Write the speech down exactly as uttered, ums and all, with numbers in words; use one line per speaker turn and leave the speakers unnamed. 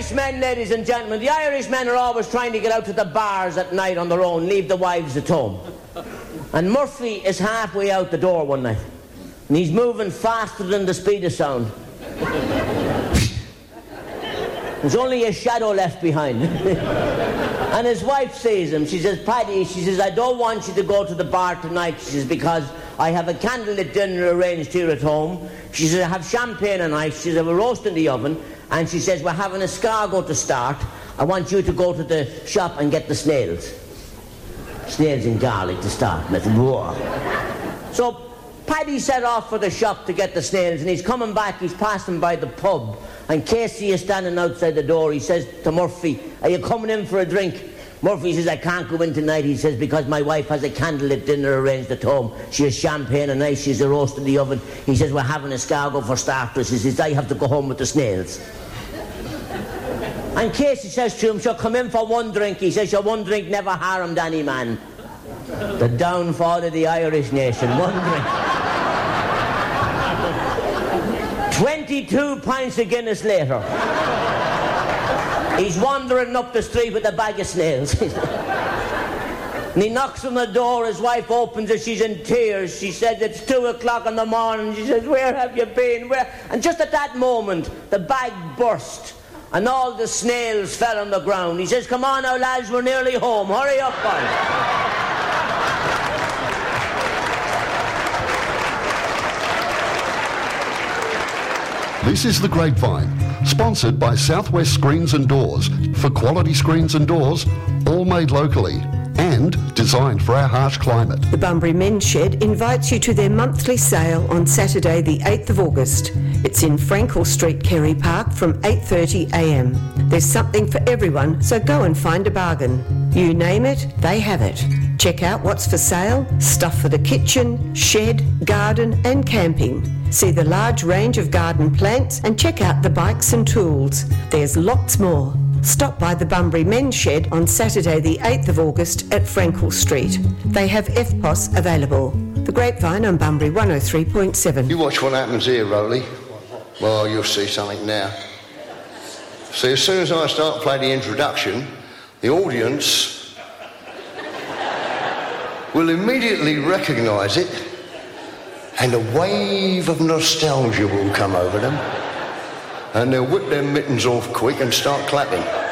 Irishmen, ladies and gentlemen, the Irishmen are always trying to get out to the bars at night on their own, leave the wives at home. And Murphy is halfway out the door one night, and he's moving faster than the speed of sound. There's only a shadow left behind. And his wife sees him. She says, Paddy, she says, I don't want you to go to the bar tonight, she says, because I have a candlelit dinner arranged here at home. She says, I have champagne and ice. She says, I have a roast in the oven. And she says, we're having escargot to start. I want you to go to the shop and get the snails. Snails and garlic to start. And I said, whoa. So Paddy set off for the shop to get the snails, and he's coming back, he's passing by the pub, and Casey is standing outside the door. He says to Murphy, are you coming in for a drink? Murphy says, I can't go in tonight, he says, because my wife has a candlelit dinner arranged at home. She has champagne and ice, she has a roast in the oven. He says, we're having escargot for starters. He says, I have to go home with the snails. And Casey says to him, she'll come in for one drink. He says, your one drink never harmed any man. The downfall of the Irish nation, one drink. Twenty-two pints of Guinness later. He's wandering up the street with a bag of snails. And he knocks on the door, his wife opens it, she's in tears. She says, it's two o'clock in the morning. She says, where have you been? Where? And just at that moment, the bag burst, and all the snails fell on the ground. He says, come on now, lads, we're nearly home. Hurry up, boys.
This is The Grapevine, sponsored by Southwest Screens and Doors, for quality screens and doors, all made locally and designed for our harsh climate.
The Bunbury Men's Shed invites you to their monthly sale on Saturday the eighth of August. It's in Frankel Street, Kerry Park from eight thirty a m. There's something for everyone, so go and find a bargain. You name it, they have it. Check out what's for sale, stuff for the kitchen, shed, garden and camping. See the large range of garden plants and check out the bikes and tools. There's lots more. Stop by the Bunbury Men's Shed on Saturday the eighth of August at Frankel Street. They have F P O S available. The Grapevine on Bunbury one oh three point seven.
You watch what happens here, Rowley. Well, you'll see something now. See, as soon as I start playing the introduction, the audience will immediately recognise it, and a wave of nostalgia will come over them, and they'll whip their mittens off quick and start clapping.